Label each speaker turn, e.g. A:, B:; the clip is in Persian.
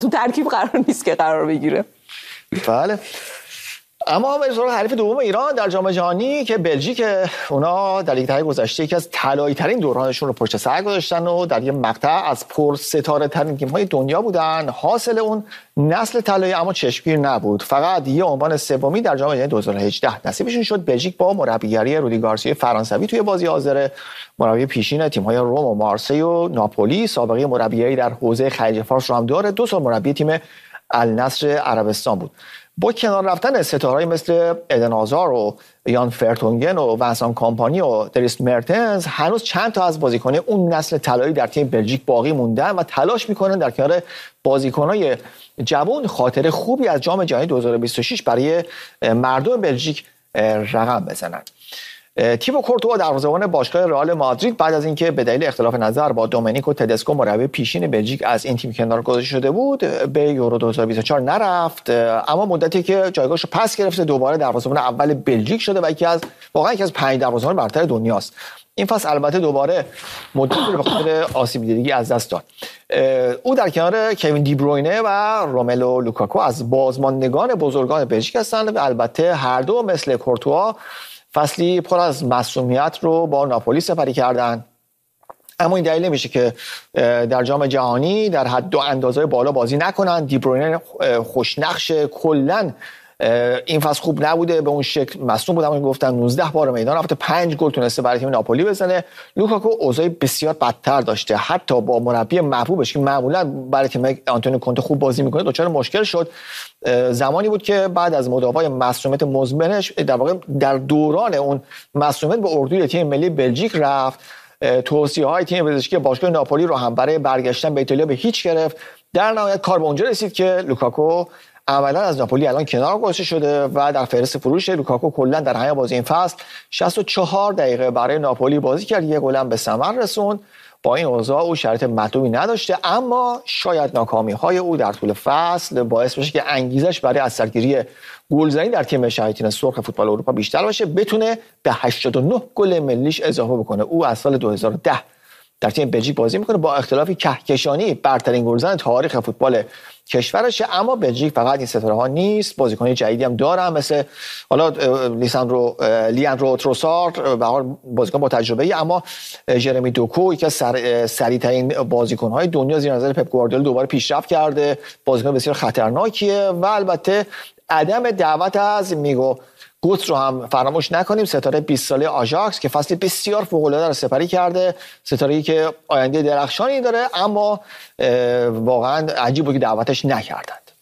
A: تو ترکیب قرار نیست که قرار بگیره.
B: بله. اما به سراغ حریف دوم ایران در جام جهانی که بلژیک، اونا در یک دهه گذشته یکی از طلایی ترین دورانشون رو پشت سر گذاشتن و در یک مقطع از پر ستاره ترین تیم‌های دنیا بودن. حاصل اون نسل طلایی اما چشمگیر نبود. فقط یه عنوان سومی در جام جهانی 2018 نصیبشون شد. بلژیک با مربیگری رودی گارسیا فرانسوی توی بازی حاضر، مربی پیشین تیم‌های روم و مارسی و ناپولی، سابقه مربیگری در حوزه خلیج فارس رو هم داره. 2 سال مربی تیم النصر عربستان بود. با کنار رفتن ستاره‌ای مثل ایدن آزار و یان فرتونگن و ونسان کامپانی و دریس مرتنز، هنوز چند تا از بازیکنان اون نسل طلایی در تیم بلژیک باقی موندن و تلاش میکنن در کنار بازیکنای جوان خاطر خوبی از جام جهانی 2026 برای مردم بلژیک رقم بزنن. تیبو کورتوا دروازه‌بان باشگاه رئال مادرید بعد از اینکه به دلیل اختلاف نظر با دومینیکو تدسکو مربی پیشین بلژیک از این تیم کنار گذاشته شده بود، به یورو 2024 نرفت، اما مدتی که جایگاهش رو پس گرفته دوباره دروازه‌بان اول بلژیک شده و یکی از 5 دروازه‌بان برتر دنیاست. این فصل البته دوباره مدتی به خاطر آسیب دیدگی از دست داد. او در کنار کوین دی بروینه و روملو لوکاکو از بازماندگان بزرگان بلژیک هستند و البته هر دو مثل کورتوا فصلی پر از معصومیت رو با ناپولی سپری کردن. اما این دلیل نمیشه که در جام جهانی در حد و اندازه بالا بازی نکنن. دی بروینه خوشنقش، کلا این فصل خوب نبوده، به اون شکل مصدوم بود. همون گفتم 19 بار میدان رفته، 5 گل تونسته برای تیم ناپولی بزنه. لوکاکو اوضاع بسیار بدتر داشته، حتی با مربی محبوبش که معمولا برای تیم آنتونیو کونته خوب بازی میکنه دچار مشکل شد. زمانی بود که بعد از مداوای معصومیت مزمنش، در واقع در دوران اون معصومیت، به اردوی تیم ملی بلژیک رفت. توصیه‌های تیم پزشکی باشگاه ناپولی رو هم برای برگشتن به ایتالیا به هیچ گرفت. در نهایت کار به اونجا رسید که لوکاکو عملا از ناپولی الان کنار گذاشته شده و در فهرست فروش لوکاکو کلا در همه بازی این فصل 64 دقیقه برای ناپولی بازی کرد، یک گل هم به ثمر رسوند. با این اوضاع او شرایط مطلوبی نداشته، اما شاید ناکامی‌های او در طول فصل باعث بشه که انگیزش برای اثرگیری گلزنی در تیم شهیدان سرخ فوتبال اروپا بیشتر باشه، بتونه به 89 گل ملیش اضافه بکنه. او از سال 2010 در تیم بلژیک بازی میکنه، با اختلافی کهکشانی برترین گلزن تاریخ فوتبال کشورشه. اما بلژیک فقط این ستاره ها نیست، بازیکنان جدیدی هم دارن، مثل حالا لیاندرو تروسارد، به هر حال بازیکن با تجربه ای، اما ژرمی دوکو یکی از سریع‌ترین بازیکن های دنیا زیر نظر پپ گواردیولا دوباره پیشرفت کرده، بازیکن بسیار خطرناکیه. و البته عدم دعوت از میگو گوتس رو هم فراموش نکنیم، ستاره 20 ساله آژاکس که فصل بسیار فوق‌العاده رو سپری کرده، ستاره‌ای که آینده درخشانی داره، اما واقعا عجیب بود که دعوتش نکردند.